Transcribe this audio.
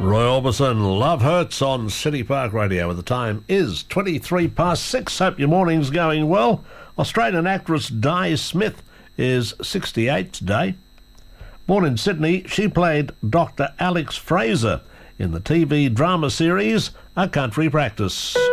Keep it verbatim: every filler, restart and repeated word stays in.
Roy Orbison, Love Hurts on City Park Radio. The time is twenty-three past six. Hope your morning's going well. Australian actress Di Smith is sixty-eight today. Born in Sydney, she played Doctor Alex Fraser in the T V drama series A Country Practice.